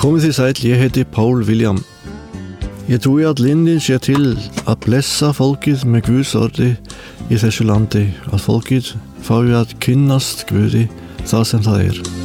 Komið þið sæll, ég heiti Paul William. Ég trúi að lindin sé til að blessa fólkið með Guðs orði í þessu landi, að fólkið fái að kynnast Guði þar sem það er.